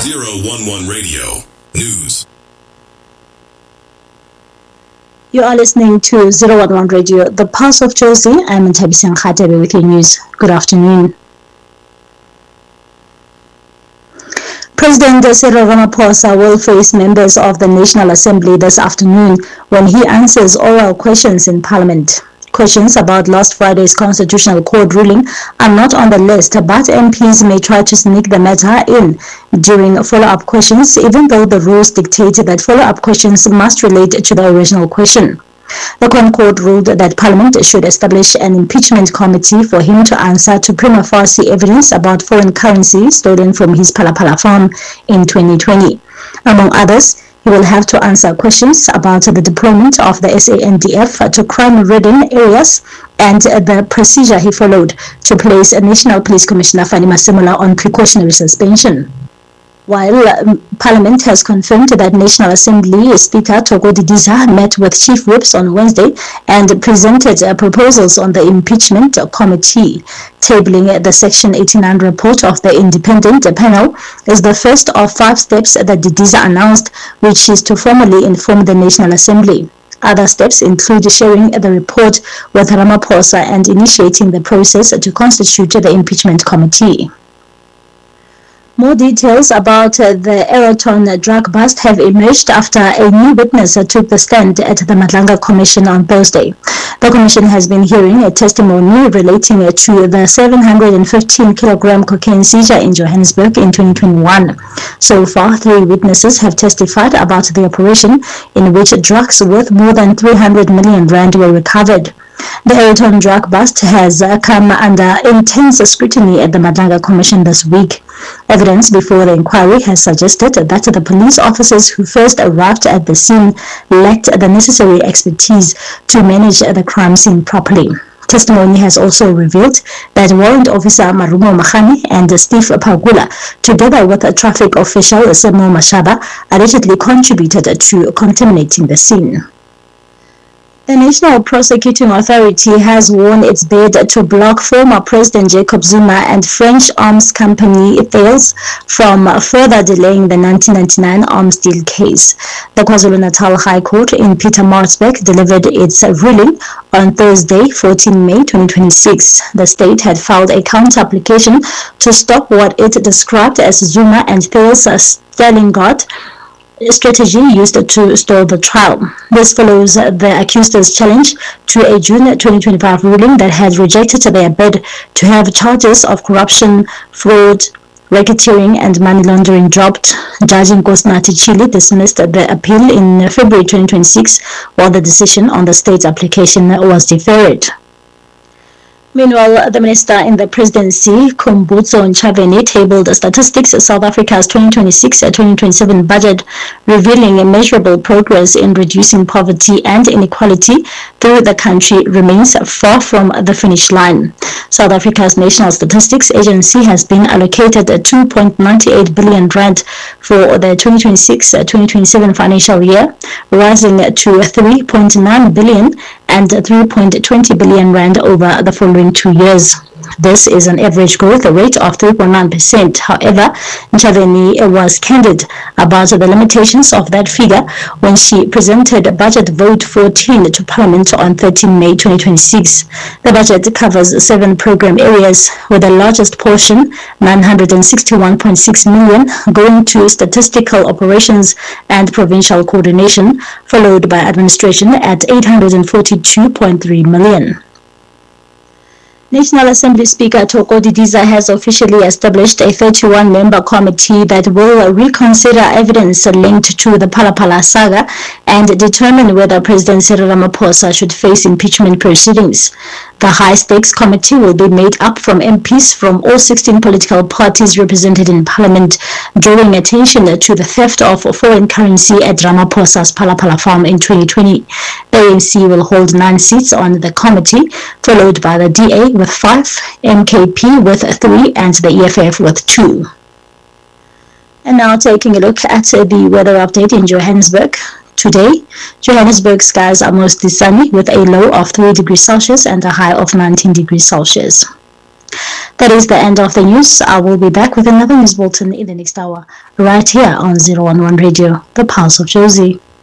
011 Radio News. You are listening to 011 Radio, the Pulse of Josie. I'm Ntabisang Khatebe with your news. Good afternoon. President Cyril Ramaphosa will face members of the National Assembly this afternoon when he answers oral questions in Parliament. Questions about last Friday's Constitutional Court ruling are not on the list, but MPs may try to sneak the matter in during follow-up questions, even though the rules dictate that follow-up questions must relate to the original question. The Concord ruled that Parliament should establish an impeachment committee for him to answer to prima facie evidence about foreign currency stolen from his Palapala farm in 2020. Among others, he will have to answer questions about the deployment of the SANDF to crime-ridden areas and the procedure he followed to place National Police Commissioner Fani Masemola on precautionary suspension. While Parliament has confirmed that National Assembly Speaker Thoko Didiza met with Chief Whips on Wednesday and presented proposals on the impeachment committee. Tabling the Section 89 report of the independent panel is the first of 5 steps that Didiza announced, which is to formally inform the National Assembly. Other steps include sharing the report with Ramaphosa and initiating the process to constitute the impeachment committee. More details about the Aeroton drug bust have emerged after a new witness took the stand at the Madlanga Commission on Thursday. The Commission has been hearing a testimony relating to the 715-kilogram cocaine seizure in Johannesburg in 2021. So far, 3 witnesses have testified about the operation in which drugs worth more than 300 million rand were recovered. The Aeroton drug bust has come under intense scrutiny at the Madlanga Commission this week. Evidence before the inquiry has suggested that the police officers who first arrived at the scene lacked the necessary expertise to manage the crime scene properly. Testimony has also revealed that Warrant Officer Marumo Mahani and Steve Pagula, together with a traffic official Semo Mashaba, allegedly contributed to contaminating the scene. The National Prosecuting Authority has won its bid to block former President Jacob Zuma and French arms company Thales from further delaying the 1999 arms deal case. The KwaZulu-Natal High Court in Pietermaritzburg delivered its ruling on Thursday, 14 May 2026. The state had filed a counter-application to stop what it described as Zuma and Thales' Stalingrad strategy used to stall the trial. This follows the accused's challenge to a June 2025 ruling that had rejected their bid to have charges of corruption, fraud, racketeering, and money laundering dropped. Judge Nkosinathi Chili dismissed the appeal in February 2026, while the decision on the state's application was deferred. Meanwhile, the minister in the presidency, Khumbudzo Ntshavheni, tabled statistics South Africa's 2026-2027 budget, revealing a measurable progress in reducing poverty and inequality, though the country remains far from the finish line. South Africa's National Statistics Agency has been allocated 2.98 billion rand for the 2026-2027 financial year, rising to 3.9 billion and 3.20 billion rand over the following 2 years. This is an average growth rate of 3.9%. However, Ntshavheni was candid about the limitations of that figure when she presented Budget Vote 14 to Parliament on 13 May 2026. The budget covers 7 program areas, with the largest portion, 961.6 million, going to statistical operations and provincial coordination, followed by administration at 842.3 million. National Assembly Speaker Thoko Didiza has officially established a 31-member committee that will reconsider evidence linked to the Palapala saga and determine whether President Cyril Ramaphosa should face impeachment proceedings. The high-stakes committee will be made up from MPs from all 16 political parties represented in Parliament, drawing attention to the theft of foreign currency at Ramaphosa's Palapala farm in 2020. The ANC will hold 9 seats on the committee, followed by the DA with 5, MKP with 3, and the EFF with 2. And now taking a look at the weather update in Johannesburg. Today, Johannesburg skies are mostly sunny with a low of 3 degrees Celsius and a high of 19 degrees Celsius. That is the end of the news. I will be back with another news bulletin in the next hour, right here on 011 Radio, the Pulse of Jozi.